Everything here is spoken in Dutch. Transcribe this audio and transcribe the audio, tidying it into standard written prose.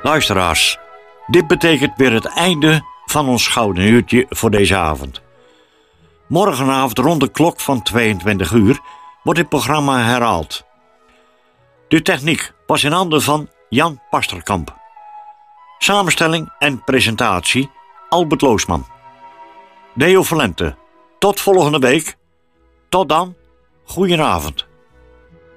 Luisteraars, dit betekent weer het einde van ons gouden uurtje voor deze avond. Morgenavond rond de klok van 22 uur wordt dit programma herhaald. De techniek was in handen van Jan Pasterkamp. Samenstelling en presentatie Albert Loosman. Deo Valente, tot volgende week. Tot dan, goedenavond.